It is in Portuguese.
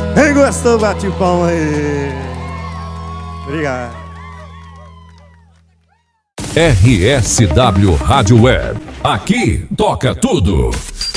Quem gostou, bate o pão aí. Obrigado. RSW Rádio Web. Aqui toca tudo.